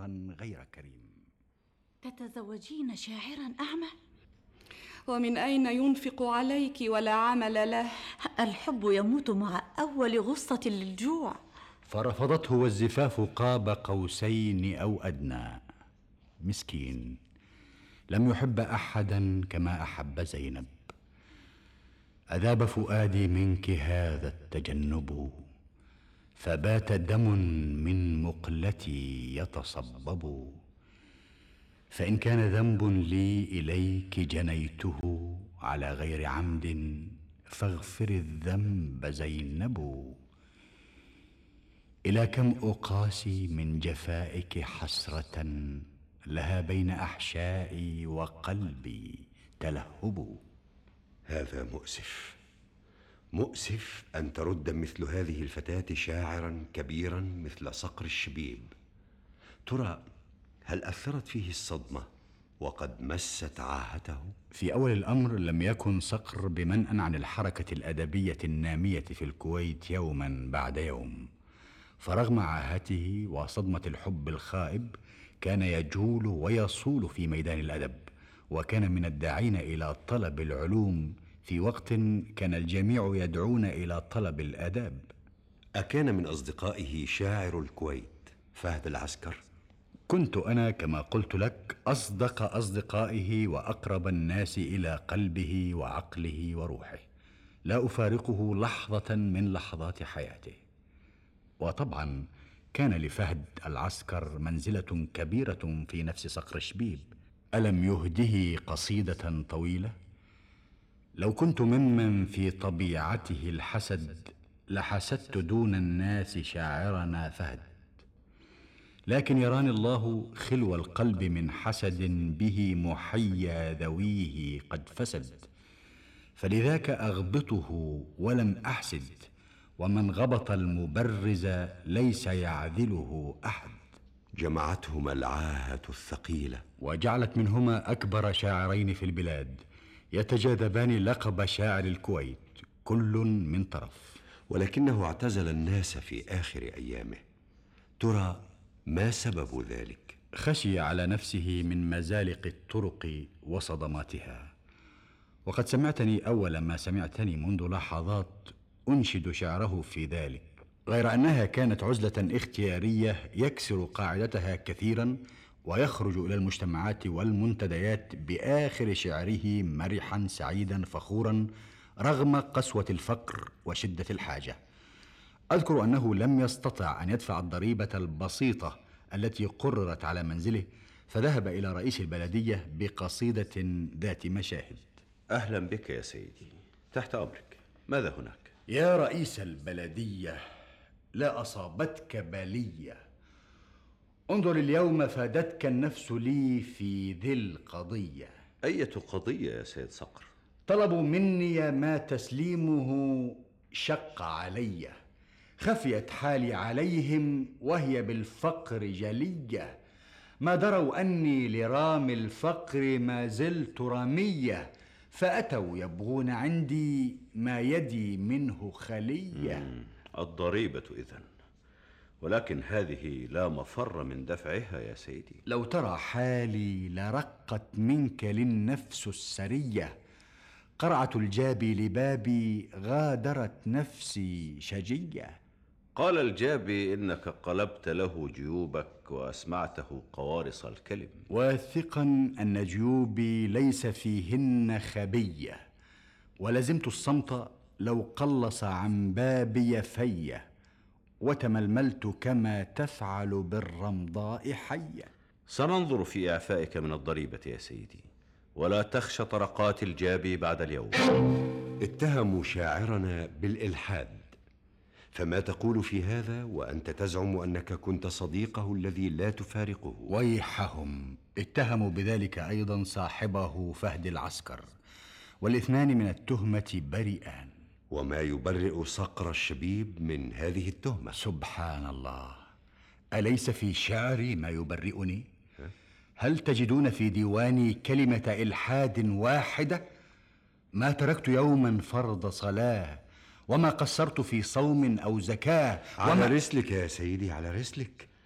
خلقا غير كريم. تتزوجين شاعرا أعمى؟ ومن أين ينفق عليك ولا عمل له؟ الحب يموت مع أول غصة للجوع. فرفضته والزفاف قاب قوسين أو أدنى. مسكين، لم يحب أحدا كما أحب زينب. أذاب فؤادي منك هذا التجنب، فبات دم من مقلتي يتصبب. فإن كان ذنب لي إليك جنيته على غير عمد، فاغفر الذنب زينب. إلى كم أقاسي من جفائك حسرة، لها بين أحشائي وقلبي تلهب. هذا مؤسف، مؤسف أن ترد مثل هذه الفتاة شاعرا كبيرا مثل صقر الشبيب. ترى هل أثرت فيه الصدمة وقد مست عاهته؟ في أول الأمر لم يكن صقر بمنأ عن الحركة الأدبية النامية في الكويت يوما بعد يوم، فرغم عاهته وصدمة الحب الخائب كان يجول ويصول في ميدان الأدب، وكان من الداعين إلى طلب العلوم في وقت كان الجميع يدعون إلى طلب الآداب. أكان من أصدقائه شاعر الكويت فهد العسكر؟ كنت أنا كما قلت لك أصدق أصدقائه وأقرب الناس إلى قلبه وعقله وروحه، لا أفارقه لحظة من لحظات حياته. وطبعا كان لفهد العسكر منزلة كبيرة في نفس صقر شبيب. ألم يهده قصيدة طويلة؟ لو كنت ممن في طبيعته الحسد لحسدت دون الناس شاعرنا فهد، لكن يراني الله خلو القلب من حسد به محيا ذويه قد فسد، فلذاك أغبطه ولم أحسد، ومن غبط المبرز ليس يعذله أحد. جمعتهما العاهة الثقيلة وجعلت منهما أكبر شاعرين في البلاد يتجاذبان لقب شاعر الكويت، كل من طرف. ولكنه اعتزل الناس في آخر أيامه. ترى ما سبب ذلك؟ خشي على نفسه من مزالق الطرق وصدماتها. وقد سمعتني أول ما سمعتني منذ لحظات أنشد شعره في ذلك، غير أنها كانت عزلة اختيارية يكسر قاعدتها كثيرا ويخرج إلى المجتمعات والمنتديات بآخر شعره مرحا سعيدا فخورا رغم قسوة الفقر وشدة الحاجة. أذكر أنه لم يستطع أن يدفع الضريبة البسيطة التي قررت على منزله، فذهب إلى رئيس البلدية بقصيدة ذات مشاهد. أهلا بك يا سيدي، تحت أمرك، ماذا هناك؟ يا رئيس البلدية، لا أصابتك بلية، انظر اليوم فادتك النفس لي في ذي القضية. أية قضية يا سيد صقر؟ طلبوا مني ما تسليمه شق علي، خفيت حالي عليهم وهي بالفقر جلية، ما دروا أني لرام الفقر ما زلت رامية، فأتوا يبغون عندي ما يدي منه خلية. الضريبة إذن، ولكن هذه لا مفر من دفعها يا سيدي. لو ترى حالي لرقت منك للنفس السرية، قرعة الجابي لبابي غادرت نفسي شجية. قال الجابي إنك قلبت له جيوبك وأسمعته قوارص الكلم. واثقا أن جيوبي ليس فيهن خبية، ولزمت الصمت لو قلص عن بابي في، وتململت كما تفعل بالرمضاء حية. سننظر في إعفائك من الضريبة يا سيدي، ولا تخشى طرقات الجابي بعد اليوم. اتهموا شاعرنا بالإلحاد، فما تقول في هذا وأنت تزعم أنك كنت صديقه الذي لا تفارقه؟ ويحهم، اتهموا بذلك أيضا صاحبه فهد العسكر، والاثنان من التهمة بريئان. وما يبرئ صقر الشبيب من هذه التهمة؟ سبحان الله، أليس في شعري ما يبرئني؟ هل تجدون في ديواني كلمة إلحاد واحدة؟ ما تركت يوما فرض صلاة، وما قصرت في صوم أو زكاة. على رسلك يا سيدي، على رسلك.